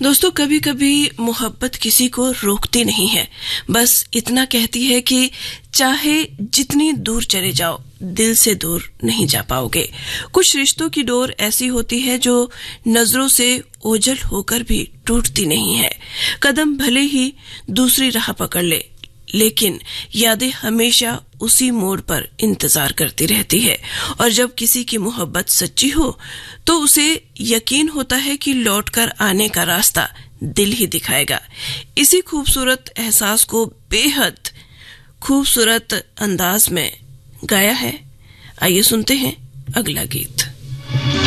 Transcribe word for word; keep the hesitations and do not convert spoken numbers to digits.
दोस्तों, कभी कभी मोहब्बत किसी को रोकती नहीं है, बस इतना कहती है कि चाहे जितनी दूर चले जाओ, दिल से दूर नहीं जा पाओगे। कुछ रिश्तों की डोर ऐसी होती है जो नजरों से ओझल होकर भी टूटती नहीं है। कदम भले ही दूसरी राह पकड़ ले, लेकिन यादें हमेशा उसी मोड़ पर इंतजार करती रहती है। और जब किसी की मोहब्बत सच्ची हो तो उसे यकीन होता है कि लौटकर आने का रास्ता दिल ही दिखाएगा। इसी खूबसूरत एहसास को बेहद खूबसूरत अंदाज में गाया है। आइए सुनते हैं अगला गीत।